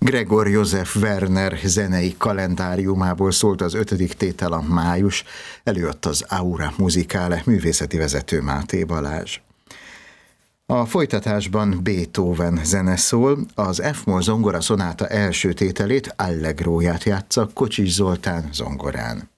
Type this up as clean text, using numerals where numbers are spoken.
Gregor József Werner zenei kalendáriumából szólt az 5. tétel, a május, előadta az Aura Musicale művészeti vezető Máté Balázs. A folytatásban Beethoven zene szól, az F-moll zongora szonáta első tételét, Allegróját játsza Kocsis Zoltán zongorán.